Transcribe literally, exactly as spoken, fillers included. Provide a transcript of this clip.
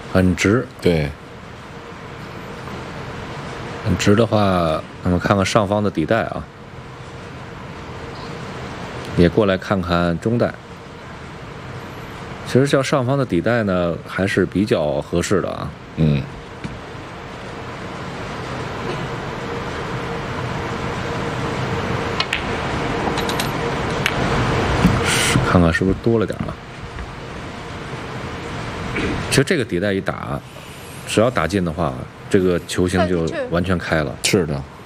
很直。 对， 很直的话，那么看看上方的底带啊，也过来看看中带。其实叫上方的底带呢，还是比较合适的啊。 嗯。 看看是不是多了点啊？其实这个底带一打，只要打进的话，这个球形就完全开了。 是的。